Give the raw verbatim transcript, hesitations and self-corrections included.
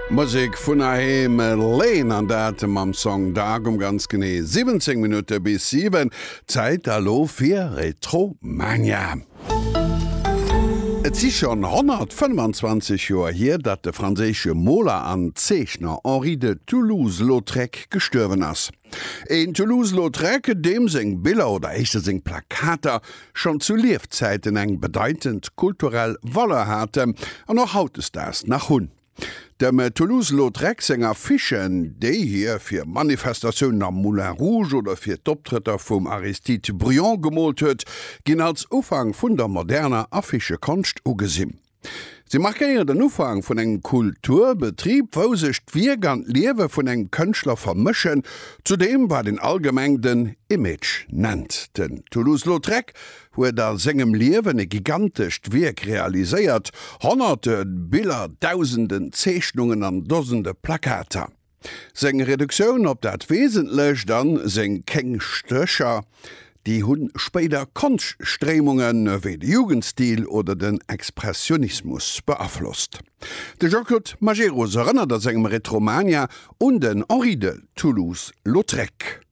Musik vun aheem Leen an Datem am Song Dag um ganz genee siebzehn Minuten bis sieben. Zeit allo fir Retromania. Et si schon hundertfünfundzwanzig Joer hier, dat de franzésche Moller an Zeichner Henri de Toulouse-Lautrec gestürwen ass. En Toulouse-Lautrec, dem seng Bilder oder echte seng Plakater schon zu Liefzeiten eng bedeutend kulturell Wolle hatte, an noch haut es das nach hunn. Dem Toulouse-Lautrec senger Fischen, déi hier fir Manifestationun am Moulin Rouge oder fir d'Optritter vum Aristide Briand gemolt huet, ginn als Ufang vun der moderner afische Konst ugesinn. Sie markéiert den Ufang vun eng Kulturbetrieb, wo sech d'Wirgant Liewe vun eng Kënchtler vermëschen, zudem war den allgemengden Image nennt. Den Toulouse-Lautrec huet der segem Liewen e gigantischcht Wirk realiséiert, honnerte Bilder, tausenden Zeichnungen an dosende Plakater. Seng Reduktionun op dat wesentlech dann seng keng Stöcher, die hunn spéider Konststremungen wie den Jugendstil oder den Expressionismus beaflosst. De Jean-Claude Magéros erinnert der segem Retromania und den Henri de Toulouse-Lautrec.